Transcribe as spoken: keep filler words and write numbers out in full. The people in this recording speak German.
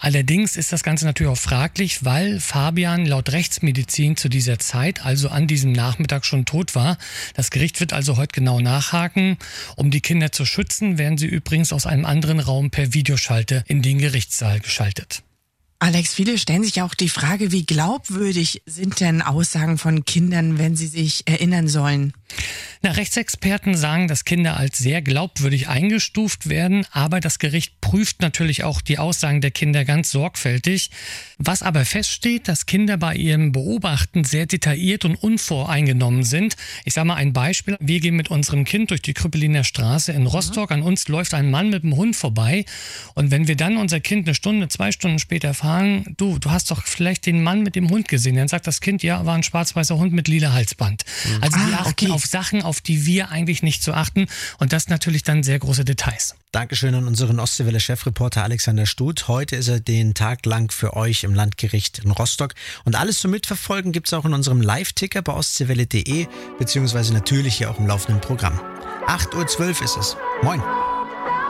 Allerdings ist das Ganze natürlich auch fraglich, weil Fabian laut Rechtsmedizin zu dieser Zeit, also an diesem Nachmittag, schon tot war. Das Gericht wird also heute genau nachhaken. Um die Kinder zu schützen, werden sie übrigens aus einem anderen Raum per Videoschalte in den Gerichtssaal geschaltet. Alex, viele stellen sich auch die Frage, wie glaubwürdig sind denn Aussagen von Kindern, wenn sie sich erinnern sollen? Na, Rechtsexperten sagen, dass Kinder als sehr glaubwürdig eingestuft werden, aber das Gericht prüft natürlich auch die Aussagen der Kinder ganz sorgfältig. Was aber feststeht, dass Kinder bei ihrem Beobachten sehr detailliert und unvoreingenommen sind. Ich sage mal ein Beispiel. Wir gehen mit unserem Kind durch die Krüppeliner Straße in Rostock. An uns läuft ein Mann mit einem Hund vorbei. Und wenn wir dann unser Kind eine Stunde, zwei Stunden später fragen, du, du hast doch vielleicht den Mann mit dem Hund gesehen. Dann sagt das Kind, ja, war ein schwarz-weißer Hund mit lila Halsband. Also die Ah, achten okay. auf Sachen, auf die wir eigentlich nicht so achten. Und das natürlich dann sehr große Details. Dankeschön an unseren Ostseewelle-Chefreporter Alexander Stuth. Heute ist er den Tag lang für euch im Landgericht in Rostock. Und alles zum Mitverfolgen gibt es auch in unserem Live-Ticker bei ostseewelle punkt de, beziehungsweise natürlich hier auch im laufenden Programm. acht Uhr zwölf ist es. Moin.